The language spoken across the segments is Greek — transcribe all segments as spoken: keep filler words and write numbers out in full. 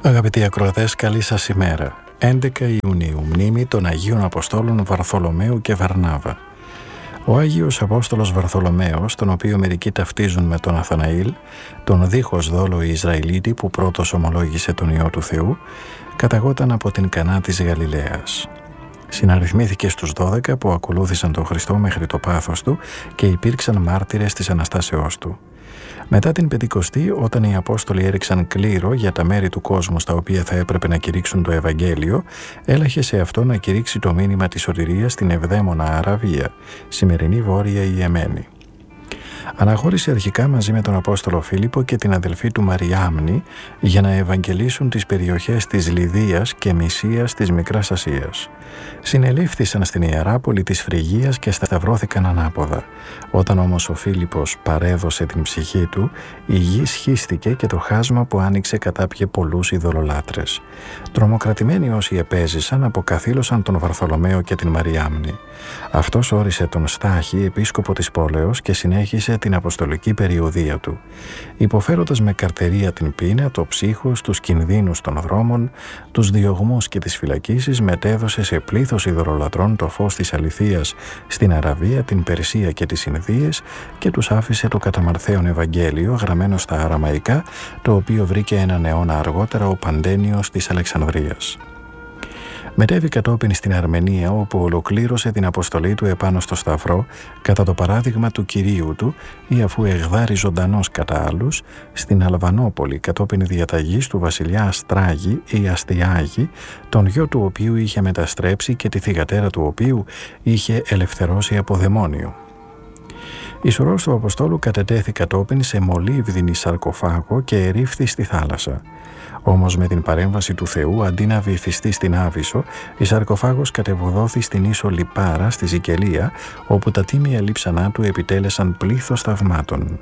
Αγαπητοί ακροατές, καλή σας ημέρα. έντεκα Ιουνίου, μνήμη των Αγίων Αποστόλων Βαρθολομαίου και Βαρνάβα. Ο Άγιος Απόστολος Βαρθολομαίος, τον οποίο μερικοί ταυτίζουν με τον Αθαναήλ, τον δίχως δόλο Ισραηλίτη που πρώτος ομολόγησε τον Υιό του Θεού, καταγόταν από την Κανά της Γαλιλαίας. Συναριθμήθηκε στους δώδεκα που ακολούθησαν τον Χριστό μέχρι το πάθος του και υπήρξαν μάρτυρες της Αναστάσεώς του. Μετά την Πεντηκοστή, όταν οι Απόστολοι έριξαν κλήρο για τα μέρη του κόσμου στα οποία θα έπρεπε να κηρύξουν το Ευαγγέλιο, έλαχε σε αυτό να κηρύξει το μήνυμα της σωτηρίας στην Ευδαίμονα Αραβία, σημερινή Βόρεια Ιεμένη. Αναχώρησε αρχικά μαζί με τον Απόστολο Φίλιππο και την αδελφή του Μαριάμνη για να ευαγγελίσουν τις περιοχές της Λιδίας και Μυσίας της Μικράς Ασίας. Συνελήφθησαν στην Ιεράπολη της Φρυγίας και σταυρώθηκαν ανάποδα. Όταν όμως ο Φίλιππος παρέδωσε την ψυχή του, η γη σχίστηκε και το χάσμα που άνοιξε κατάπιε πολλούς ειδωλολάτρες. Τρομοκρατημένοι όσοι επέζησαν αποκαθήλωσαν τον Βαρθολομαίο και την Μαριάμνη. Αυτός όρισε τον Στάχη επίσκοπο της πόλεως και συνέχισε την αποστολική περιοδεία του, υποφέροντας με καρτερία την πείνα, το ψύχος, τους κινδύνους των δρόμων, τους διωγμούς και τις φυλακίσεις, μετέδωσε σε πλήθος ειδωλολατρών το φως της αληθείας στην Αραβία, την Περσία και τις Ινδίες και τους άφησε το καταμαρθέον Ευαγγέλιο γραμμένο στα αραμαϊκά, το οποίο βρήκε έναν αιώνα αργότερα ο Παντένιος της Αλεξανδρίας. Μετέβη κατόπιν στην Αρμενία, όπου ολοκλήρωσε την αποστολή του επάνω στο Σταυρό κατά το παράδειγμα του Κυρίου του, ή αφού εγδάρει ζωντανός κατά άλλους, στην Αλβανόπολη κατόπιν διαταγής του βασιλιά Αστράγη ή Αστιάγη, τον γιο του οποίου είχε μεταστρέψει και τη θυγατέρα του οποίου είχε ελευθερώσει από δαιμόνιο. Η σωρός του Αποστόλου κατετέθη κατόπιν σε μολύβδινη σαρκοφάγο και ερήφθη στη θάλασσα. Όμως με την παρέμβαση του Θεού, αντί να βυθιστεί στην Άβυσσο, η σαρκοφάγος κατεβουδώθη στην ίσο Λιπάρα στη Σικελία, όπου τα τίμια λείψανά του επιτέλεσαν πλήθος θαυμάτων.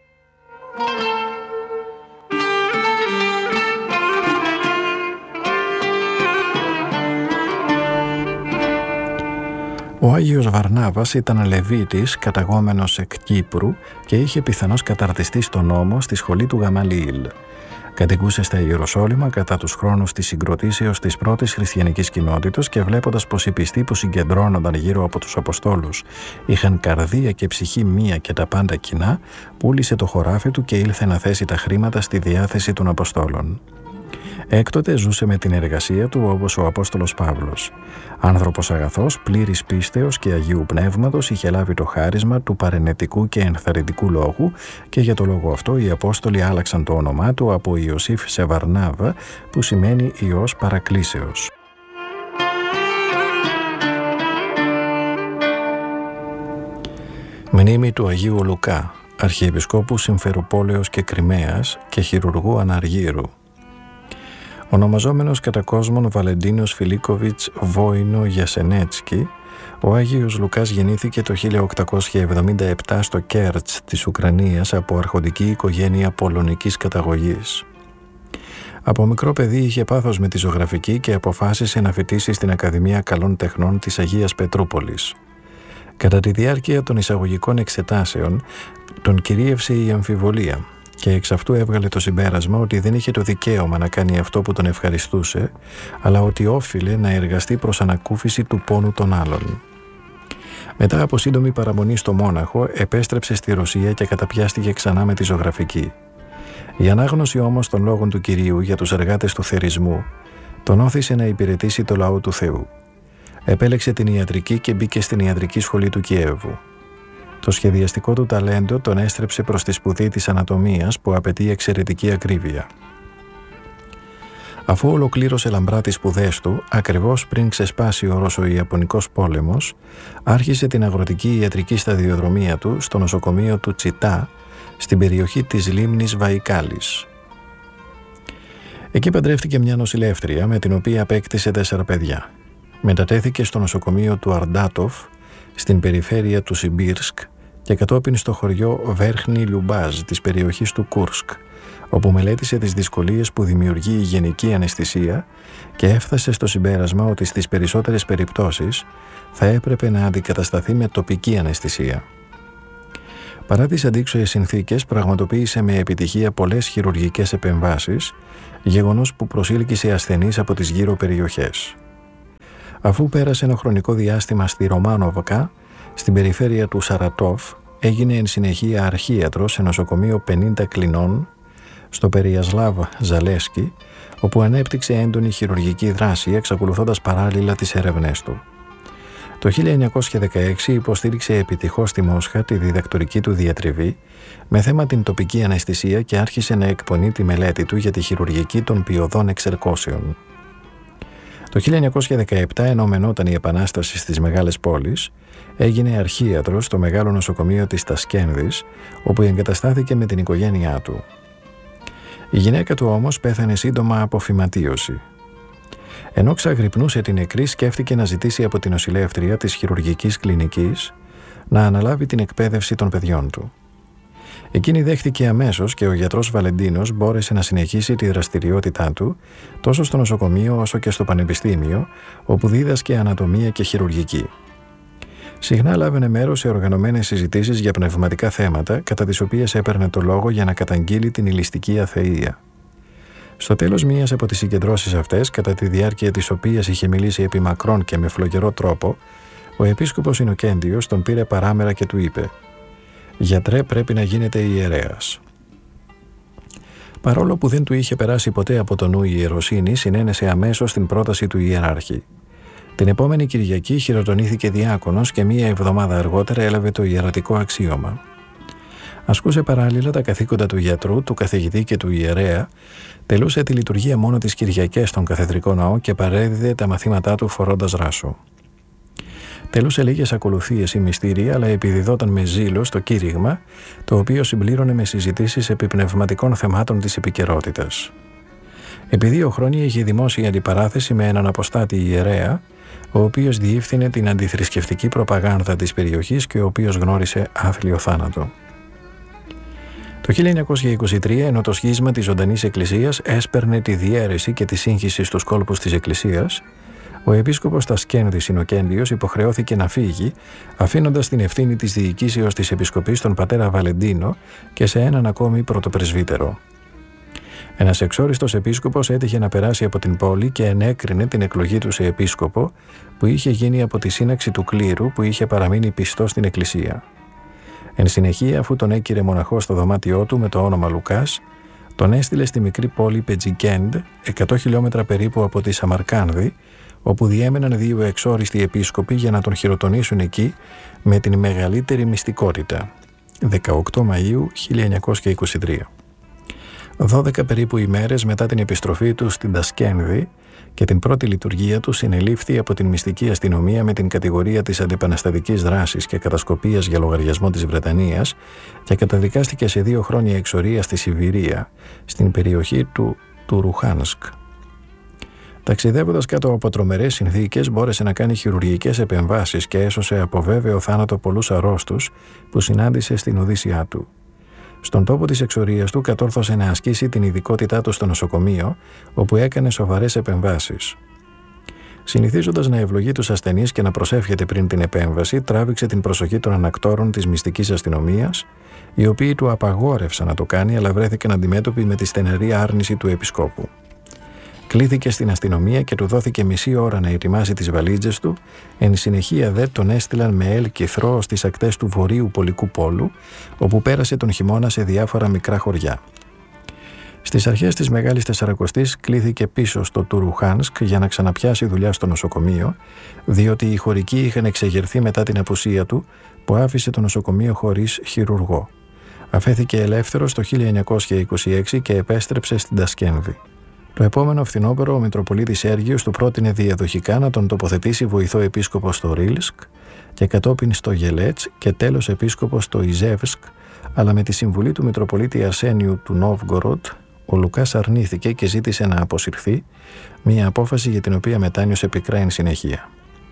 Ο Άγιος Βαρνάβας ήταν Λεβίτης, καταγόμενος εκ Κύπρου και είχε πιθανώς καταρτιστεί στον νόμο στη σχολή του Γαμαλίηλ. Κατοικούσε στα Ιεροσόλυμα κατά τους χρόνους της συγκροτήσεως της πρώτης χριστιανικής κοινότητας και βλέποντας πως οι πιστοί που συγκεντρώνονταν γύρω από τους Αποστόλους είχαν καρδία και ψυχή μία και τα πάντα κοινά, πούλησε το χωράφι του και ήλθε να θέσει τα χρήματα στη διάθεση των Αποστόλων. Έκτοτε ζούσε με την εργασία του όπως ο Απόστολος Παύλος. Άνθρωπος αγαθός, πλήρης πίστεως και Αγίου Πνεύματος, είχε λάβει το χάρισμα του παρενετικού και ενθαρρυντικού λόγου και για το λόγο αυτό οι Απόστολοι άλλαξαν το όνομά του από Ιωσήφ σε Βαρνάβα, που σημαίνει Υιός Παρακλήσεως. Μνήμη του Αγίου Λουκά, Αρχιεπισκόπου Συμφερουπόλεως και Κριμαίας και χειρουργού Αναργύρου. Ονομαζόμενος κατά κόσμον Βαλεντίνος Φιλίκοβιτς Βόινο Γιασενέτσκι, ο Άγιος Λουκάς γεννήθηκε το χίλια οκτακόσια εβδομήντα επτά στο Κέρτς της Ουκρανίας από αρχοντική οικογένεια πολωνικής καταγωγής. Από μικρό παιδί είχε πάθος με τη ζωγραφική και αποφάσισε να φοιτήσει στην Ακαδημία Καλών Τεχνών της Αγίας Πετρούπολης. Κατά τη διάρκεια των εισαγωγικών εξετάσεων τον κυρίευσε η αμφιβολία και εξ αυτού έβγαλε το συμπέρασμα ότι δεν είχε το δικαίωμα να κάνει αυτό που τον ευχαριστούσε, αλλά ότι όφιλε να εργαστεί προς ανακούφιση του πόνου των άλλων. Μετά από σύντομη παραμονή στο Μόναχο, επέστρεψε στη Ρωσία και καταπιάστηκε ξανά με τη ζωγραφική. Η ανάγνωση όμως των λόγων του Κυρίου για τους εργάτες του θερισμού τον όθησε να υπηρετήσει το λαό του Θεού. Επέλεξε την ιατρική και μπήκε στην ιατρική σχολή του Κιέβου. Το σχεδιαστικό του ταλέντο τον έστρεψε προς τη σπουδή της ανατομίας που απαιτεί εξαιρετική ακρίβεια. Αφού ολοκλήρωσε λαμπρά τις σπουδές του, ακριβώς πριν ξεσπάσει ο Ρώσο-Ιαπωνικός πόλεμος, άρχισε την αγροτική ιατρική σταδιοδρομία του στο νοσοκομείο του Τσιτά, στην περιοχή της λίμνης Βαϊκάλης. Εκεί παντρεύτηκε μια νοσηλεύτρια με την οποία απέκτησε τέσσερα παιδιά. Μετατέθηκε στο νοσοκομείο του Αρντάτοφ, στην περιφέρεια του Σιμπίρσκ και κατόπιν στο χωριό Βέρχνη Λιουμπάζ της περιοχής του Κούρσκ, όπου μελέτησε τις δυσκολίες που δημιουργεί η γενική αναισθησία και έφτασε στο συμπέρασμα ότι στις περισσότερες περιπτώσεις θα έπρεπε να αντικατασταθεί με τοπική αναισθησία. Παρά τις αντίξωες συνθήκες, πραγματοποίησε με επιτυχία πολλές χειρουργικές επεμβάσεις, γεγονός που προσήλκησε ασθενείς από τις γύρω περιοχές. Αφού πέρασε ένα χρονικό διάστημα στη Ρωμάνοβκα, στην περιφέρεια του Σαρατόφ, έγινε εν συνεχεία αρχίατρος σε νοσοκομείο πενήντα κλινών στο Περιασλάβ Ζαλέσκι, όπου ανέπτυξε έντονη χειρουργική δράση, εξακολουθώντας παράλληλα τις έρευνές του. Το χίλια εννιακόσια δεκαέξι υποστήριξε επιτυχώς στη Μόσχα τη διδακτορική του διατριβή με θέμα την τοπική αναισθησία και άρχισε να εκπονεί τη μελέτη του για τη χειρουργική των πειωδών εξερκώσεων. Το χίλια εννιακόσια δεκαεπτά, ενώ μενόταν η Επανάσταση στις μεγάλες πόλεις, έγινε αρχίατρος στο μεγάλο νοσοκομείο της Τασκένδης, όπου εγκαταστάθηκε με την οικογένειά του. Η γυναίκα του όμως πέθανε σύντομα από φυματίωση. Ενώ ξαγρυπνούσε την νεκρή, σκέφτηκε να ζητήσει από την νοσηλεύτρια της χειρουργικής κλινικής να αναλάβει την εκπαίδευση των παιδιών του. Εκείνη δέχτηκε αμέσως και ο γιατρός Βαλεντίνος μπόρεσε να συνεχίσει τη δραστηριότητά του τόσο στο νοσοκομείο όσο και στο πανεπιστήμιο, όπου δίδασκε ανατομία και χειρουργική. Συχνά λάβαινε μέρος σε οργανωμένες συζητήσεις για πνευματικά θέματα, κατά τις οποίες έπαιρνε το λόγο για να καταγγείλει την ηλιστική αθεεία. Στο τέλος μίας από τις συγκεντρώσεις αυτές, κατά τη διάρκεια της οποίας είχε μιλήσει επί μακρόν και με φλογερό τρόπο, ο επίσκοπος Ινοκέντιος τον πήρε παράμερα και του είπε «Γιατρέ, πρέπει να γίνετε ιερέας». Παρόλο που δεν του είχε περάσει ποτέ από το νου η ιεροσύνη, συνένεσε αμέσως την πρόταση του ιεράρχη. Την επόμενη Κυριακή χειροτονήθηκε διάκονος και μία εβδομάδα αργότερα έλαβε το ιερατικό αξίωμα. Ασκούσε παράλληλα τα καθήκοντα του γιατρού, του καθηγητή και του ιερέα, τελούσε τη λειτουργία μόνο τις Κυριακές στον καθεδρικό ναό και παρέδιδε τα μαθήματά του φορώντας ράσο. Τελούσε λίγες ακολουθίες ή μυστήρια, αλλά επιδιδόταν με ζήλο στο κήρυγμα, το οποίο συμπλήρωνε με συζητήσεις επί πνευματικών θεμάτων της επικαιρότητας. Επί δύο χρόνια είχε δημόσια αντιπαράθεση με έναν αποστάτη ιερέα, ο οποίος διεύθυνε την αντιθρησκευτική προπαγάνδα της περιοχής και ο οποίος γνώρισε άθλιο θάνατο. Το χίλια εννιακόσια είκοσι τρία, ενώ το σχίσμα της ζωντανής εκκλησίας έσπερνε τη διαίρεση και τη σύγχυση στους κόλπους της εκκλησίας, ο επίσκοπος Τασκένδης Ινοκέντιος υποχρεώθηκε να φύγει, αφήνοντας την ευθύνη της διοικήσεως της επισκοπής στον πατέρα Βαλεντίνο και σε έναν ακόμη πρωτοπρεσβύτερο. Ένας εξόριστος επίσκοπος έτυχε να περάσει από την πόλη και ενέκρινε την εκλογή του σε επίσκοπο, που είχε γίνει από τη σύναξη του κλήρου που είχε παραμείνει πιστός στην εκκλησία. Εν συνεχεία, αφού τον έκυρε μοναχό στο δωμάτιό του με το όνομα Λουκάς, τον έστειλε στη μικρή πόλη Πετζικέντ, εκατό χιλιόμετρα περίπου από τη Σαμαρκάνδη, όπου διέμεναν δύο εξόριστοι επίσκοποι για να τον χειροτονήσουν εκεί με την μεγαλύτερη μυστικότητα. δεκαοκτώ Μαΐου χίλια εννιακόσια είκοσι τρία. Δώδεκα περίπου ημέρες μετά την επιστροφή του στην Τασκένδη και την πρώτη λειτουργία του, συνελήφθη από την μυστική αστυνομία με την κατηγορία της αντιπαναστατικής δράσης και κατασκοπίας για λογαριασμό της Βρετανίας και καταδικάστηκε σε δύο χρόνια εξορία στη Σιβηρία, στην περιοχή του Τουρουχάνσκ. Ταξιδεύοντας κάτω από τρομερές συνθήκες, μπόρεσε να κάνει χειρουργικές επεμβάσεις και έσωσε από βέβαιο θάνατο πολλούς αρρώστους που συνάντησε στην οδύσσειά του. Στον τόπο της εξορίας του κατόρθωσε να ασκήσει την ειδικότητά του στο νοσοκομείο, όπου έκανε σοβαρές επεμβάσεις. Συνηθίζοντας να ευλογεί τους ασθενείς και να προσεύχεται πριν την επέμβαση, τράβηξε την προσοχή των ανακτόρων της μυστικής αστυνομίας, οι οποίοι του απαγόρευσαν να το κάνει, αλλά βρέθηκαν αντιμέτωποι με τη στεναρή άρνηση του επισκόπου. Κλήθηκε στην αστυνομία και του δόθηκε μισή ώρα να ετοιμάσει τις βαλίτζες του, εν συνεχεία δε τον έστειλαν με έλ κυθρό στις ακτές του βορείου πολικού πόλου, όπου πέρασε τον χειμώνα σε διάφορα μικρά χωριά. Στις αρχές της Μεγάλης Τεσσαρακοστής κλήθηκε πίσω στο Τουρουχάνσκ για να ξαναπιάσει δουλειά στο νοσοκομείο, διότι οι χωρικοί είχαν εξεγερθεί μετά την απουσία του, που άφησε το νοσοκομείο χωρίς χειρουργό. Αφέθηκε ελεύθερος το χίλια εννιακόσια είκοσι έξι και επέστρεψε στην Τασκένδη. Το επόμενο φθινόπωρο ο Μητροπολίτης Σέργιος του πρότεινε διαδοχικά να τον τοποθετήσει βοηθό επίσκοπο στο Ρίλσκ και κατόπιν στο Γελέτς και τέλος επίσκοπο στο Ιζεύσκ, αλλά με τη συμβουλή του Μητροπολίτη Αρσένιου του Νόβγκοροντ, ο Λουκάς αρνήθηκε και ζήτησε να αποσυρθεί, μια απόφαση για την οποία μετάνιωσε πικρά εν συνεχεία.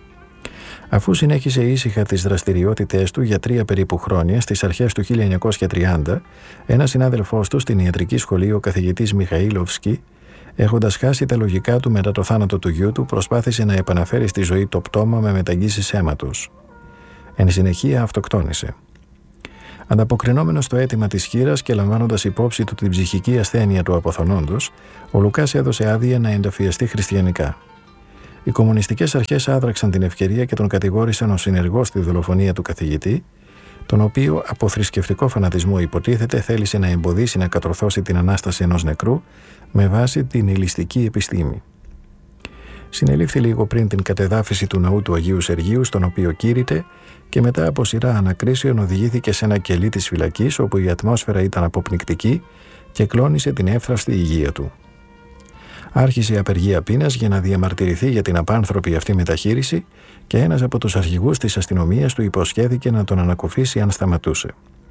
Αφού συνέχισε ήσυχα τις δραστηριότητες του για τρία περίπου χρόνια, στις αρχές του χίλια εννιακόσια τριάντα, ένας συνάδελφός του στην ιατρική σχολή, ο καθηγητής Μιχαήλοφσκι, έχοντας χάσει τα λογικά του μετά το θάνατο του γιού του, προσπάθησε να επαναφέρει στη ζωή το πτώμα με μεταγγίσεις αίματος. Εν συνεχεία αυτοκτόνησε. Ανταποκρινόμενος στο αίτημα της χήρας και λαμβάνοντας υπόψη του την ψυχική ασθένεια του αποθανόντος, ο Λουκάς έδωσε άδεια να ενταφιαστεί χριστιανικά. Οι κομμουνιστικές αρχές άδραξαν την ευκαιρία και τον κατηγόρησαν ως συνεργό στη δολοφονία του καθηγητή, τον οποίο από θρησκευτικό φανατισμό υποτίθεται θέλησε να εμποδίσει να κατορθώσει την ανάσταση ενός νεκρού με βάση την ηλιστική επιστήμη. Συνελήφθη λίγο πριν την κατεδάφιση του ναού του Αγίου Σεργίου, στον οποίο κήρυτε, και μετά από σειρά ανακρίσεων οδηγήθηκε σε ένα κελί της φυλακής, όπου η ατμόσφαιρα ήταν αποπνικτική και κλώνησε την εύθραυστη υγεία του. Άρχισε απεργία πείνας για να διαμαρτυρηθεί για την απάνθρωπη αυτή μεταχείριση και ένας από τους αρχηγούς της αστυνομίας του υποσχέθηκε να τον ανακουφίσει αν σταματούσε.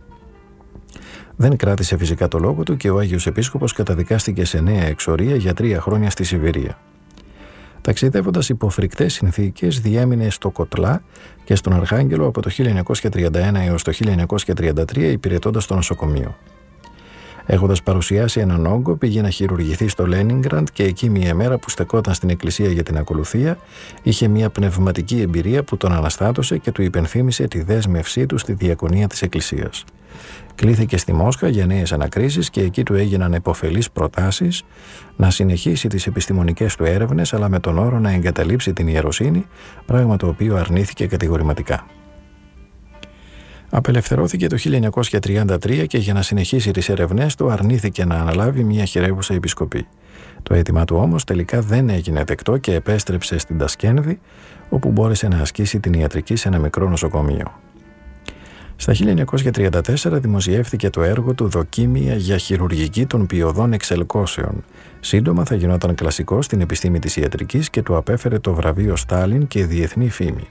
Δεν κράτησε φυσικά το λόγο του και ο Άγιος Επίσκοπος καταδικάστηκε σε νέα εξορία για τρία χρόνια στη Σιβηρία. Ταξιδεύοντας υπό φρικτές συνθήκες, διέμεινε στο Κοτλά και στον Αρχάγγελο από το χίλια εννιακόσια τριάντα ένα έως το χίλια εννιακόσια τριάντα τρία, υπηρετώντας στο νοσοκομείο. Έχοντας παρουσιάσει έναν όγκο, πήγε να χειρουργηθεί στο Λένινγκραντ και εκεί μια μέρα που στεκόταν στην εκκλησία για την ακολουθία, είχε μια πνευματική εμπειρία που τον αναστάτωσε και του υπενθύμησε τη δέσμευσή του στη διακονία της εκκλησίας. Κλήθηκε στη Μόσχα για νέες ανακρίσεις και εκεί του έγιναν επωφελείς προτάσεις να συνεχίσει τις επιστημονικές του έρευνες, αλλά με τον όρο να εγκαταλείψει την ιεροσύνη, πράγμα το οποίο αρνήθηκε κατηγορηματικά. Απελευθερώθηκε το χίλια εννιακόσια τριάντα τρία και για να συνεχίσει τις ερευνές του αρνήθηκε να αναλάβει μια χειρεύουσα επισκοπή. Το αίτημά του όμως τελικά δεν έγινε δεκτό και επέστρεψε στην Τασκένδη, όπου μπόρεσε να ασκήσει την ιατρική σε ένα μικρό νοσοκομείο. Στα χίλια εννιακόσια τριάντα τέσσερα δημοσιεύθηκε το έργο του «Δοκίμια για χειρουργική των ποιωδών εξελκώσεων». Σύντομα θα γινόταν κλασικό στην επιστήμη της ιατρικής και του απέφερε το βραβείο Στάλιν και διεθνή φήμη.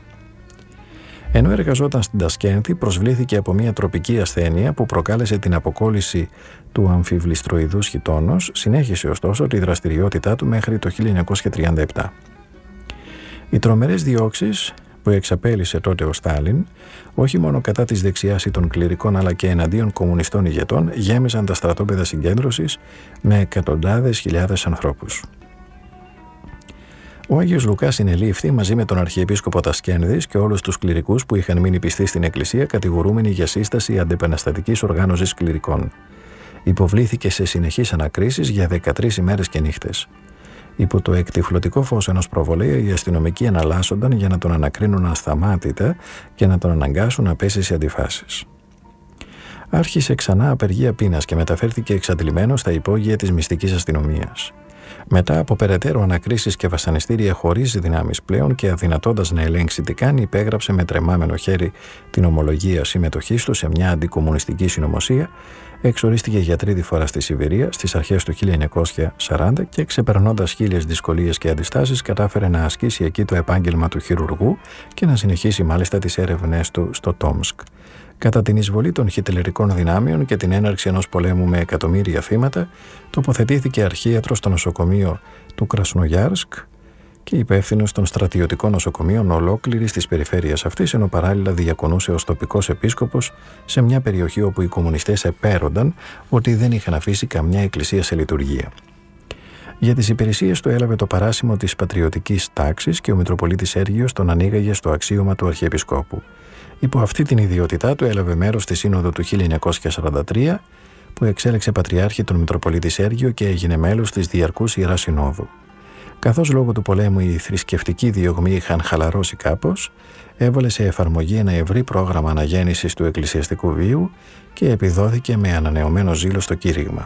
Ενώ εργαζόταν στην Τασκένδη, προσβλήθηκε από μια τροπική ασθένεια που προκάλεσε την αποκόλληση του αμφιβληστροειδούς χιτώνος, συνέχισε ωστόσο τη δραστηριότητά του μέχρι το χίλια εννιακόσια τριάντα επτά. Οι τρομερές διώξεις που εξαπέλυσε τότε ο Στάλιν, όχι μόνο κατά της δεξιάς ή των κληρικών αλλά και εναντίον κομμουνιστών ηγετών, γέμισαν τα στρατόπεδα συγκέντρωσης με εκατοντάδες χιλιάδες ανθρώπους. Ο Άγιος Λουκάς συνελήφθη μαζί με τον Αρχιεπίσκοπο Τασκένδης και όλους τους κληρικούς που είχαν μείνει πιστοί στην Εκκλησία, κατηγορούμενοι για σύσταση αντεπαναστατικής οργάνωσης κληρικών. Υποβλήθηκε σε συνεχείς ανακρίσεις για δεκατρείς ημέρες και νύχτες. Υπό το εκτυφλωτικό φως ενός προβολέα, οι αστυνομικοί εναλλάσσονταν για να τον ανακρίνουν ασταμάτητα και να τον αναγκάσουν να πέσει σε αντιφάσεις. Άρχισε ξανά απεργία πείνας και μεταφέρθηκε εξαντλημένος στα υπόγεια της μυστικής αστυνομίας. Μετά από περαιτέρω ανακρίσεις και βασανιστήρια χωρίς δυνάμεις πλέον και αδυνατώντας να ελέγξει τι κάνει, υπέγραψε με τρεμάμενο χέρι την ομολογία συμμετοχής του σε μια αντικομμουνιστική συνωμοσία, εξορίστηκε για τρίτη φορά στη Σιβηρία στις αρχές του χίλια εννιακόσια σαράντα και, ξεπερνώντας χίλιες δυσκολίες και αντιστάσεις, κατάφερε να ασκήσει εκεί το επάγγελμα του χειρουργού και να συνεχίσει μάλιστα τις έρευνές του στο Τόμσκ. Κατά την εισβολή των χιτλερικών δυνάμεων και την έναρξη ενός πολέμου με εκατομμύρια θύματα, τοποθετήθηκε αρχίατρος στο νοσοκομείο του Κρασνογιάρσκ και υπεύθυνος των στρατιωτικών νοσοκομείων ολόκληρης της περιφέρειας αυτής, ενώ παράλληλα διακονούσε ως τοπικός επίσκοπος σε μια περιοχή όπου οι κομμουνιστές επέρονταν ότι δεν είχαν αφήσει καμιά εκκλησία σε λειτουργία. Για τις υπηρεσίες του έλαβε το παράσημο της πατριωτικής τάξης και ο Μητροπολίτης Σέργιος τον ανήγαγε στο αξίωμα του Αρχιεπισκόπου. Υπό αυτή την ιδιότητά του έλαβε μέρος στη Σύνοδο του χίλια εννιακόσια σαράντα τρία, που εξέλεξε πατριάρχη τον Μητροπολίτη Σέργιο και έγινε μέλος της Διαρκούς Ιεράς Συνόδου. Καθώς λόγω του πολέμου οι θρησκευτικοί διωγμοί είχαν χαλαρώσει κάπως, έβαλε σε εφαρμογή ένα ευρύ πρόγραμμα αναγέννησης του εκκλησιαστικού βίου και επιδόθηκε με ανανεωμένο ζήλο στο κήρυγμα.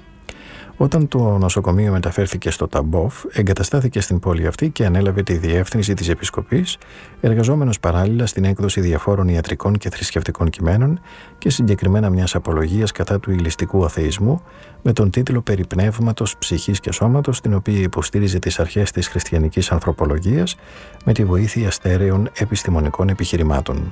Όταν το νοσοκομείο μεταφέρθηκε στο Ταμπόφ, εγκαταστάθηκε στην πόλη αυτή και ανέλαβε τη διεύθυνση της επισκοπής, εργαζόμενος παράλληλα στην έκδοση διαφόρων ιατρικών και θρησκευτικών κειμένων και συγκεκριμένα μιας απολογίας κατά του ηλιστικού αθεϊσμού με τον τίτλο «Περί πνεύματος, ψυχής και σώματος», την οποία υποστήριζε τις αρχές της χριστιανικής ανθρωπολογίας με τη βοήθεια στέρεων επιστημονικών επιχειρημάτων.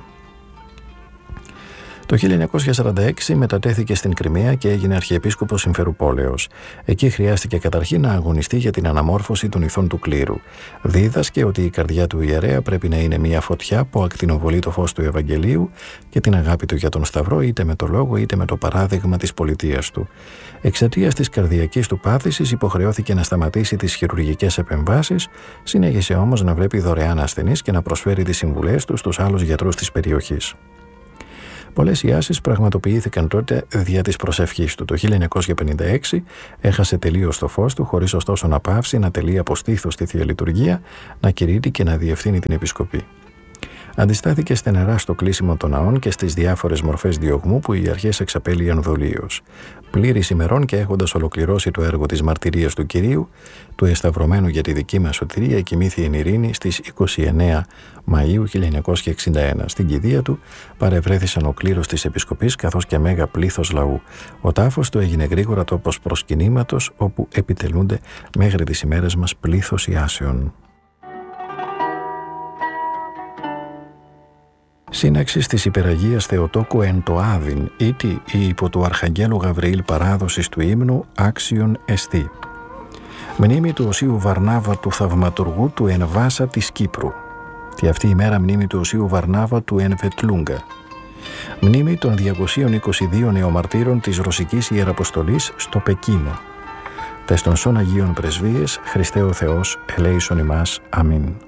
Το χίλια εννιακόσια σαράντα έξι μετατέθηκε στην Κριμαία και έγινε αρχιεπίσκοπος Συμφερουπόλεως. Εκεί χρειάστηκε καταρχήν να αγωνιστεί για την αναμόρφωση των ηθών του κλήρου. Δίδασκε ότι η καρδιά του ιερέα πρέπει να είναι μια φωτιά που ακτινοβολεί το φως του Ευαγγελίου και την αγάπη του για τον Σταυρό, είτε με το λόγο είτε με το παράδειγμα της πολιτείας του. Εξαιτίας της καρδιακής του πάθησης υποχρεώθηκε να σταματήσει τις χειρουργικές επεμβάσεις, συνέχισε όμως να βλέπει δωρεάν ασθενείς και να προσφέρει τις συμβουλές του στους άλλους γιατρούς της περιοχής. Πολλές ιάσεις πραγματοποιήθηκαν τότε δια της προσευχής του. Το χίλια εννιακόσια πενήντα έξι έχασε τελείως το φως του, χωρίς ωστόσο να πάυσει να τελεί από στήθος στη Θεία Λειτουργία, να κηρύττει και να διευθύνει την επισκοπή. Αντιστάθηκε στεναρά στο κλείσιμο των ναών και στις διάφορες μορφές διωγμού που οι αρχές εξαπέλυαν δολίως. Πλήρης ημερών και έχοντας ολοκληρώσει το έργο της μαρτυρίας του Κυρίου, του εσταυρωμένου για τη δική μας σωτηρία, κοιμήθη εν ειρήνη στις είκοσι εννέα Μαΐου χίλια εννιακόσια εξήντα ένα. Στην κηδεία του παρευρέθησαν ο κλήρος της επισκοπής καθώς και μέγα πλήθος λαού. Ο τάφος του έγινε γρήγορα τόπος προσκυνήματος, όπου επιτελούνται μέχρι τις ημέρες μας πλήθος ιάσεων. Σύναξης της Υπεραγίας Θεοτόκου εν το Άδειν, ήτι η υπό του Αρχαγγέλου Γαβριήλ παράδοσης του ύμνου άξιον εστί. Μνήμη του Οσίου Βαρνάβα του Θαυματουργού του εν Βάσα της Κύπρου. Τη αυτή η μέρα μνήμη του Οσίου Βαρνάβα του εν Βετλούγκα. Μνήμη των διακοσίων είκοσι δύο νεομαρτύρων της Ρωσικής Ιεραποστολής στο Πεκίνο. Τες των σών Αγίων Πρεσβείες, Χριστέ ο Θεός, ελέησον ημάς. Αμήν.